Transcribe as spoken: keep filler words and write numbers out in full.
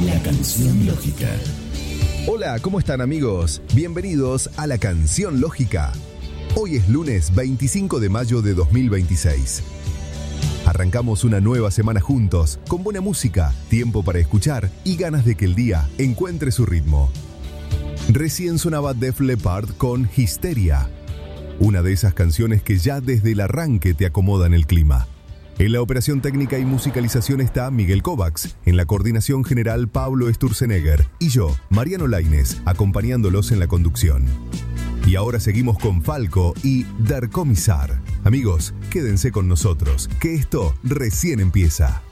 La Canción Lógica. Hola, ¿cómo están amigos? Bienvenidos a La Canción Lógica. Hoy es lunes veinticinco de mayo de dos mil veintiséis. Arrancamos una nueva semana juntos, con buena música, tiempo para escuchar y ganas de que el día encuentre su ritmo. Recién sonaba Def Leppard con Histeria, una de esas canciones que ya desde el arranque te acomodan el clima. En la operación técnica y musicalización está Miguel Kovacs, en la coordinación general Pablo Sturzenegger y yo, Mariano Lainez, acompañándolos en la conducción. Y ahora seguimos con Falco y Der Kommissar. Amigos, quédense con nosotros, que esto recién empieza.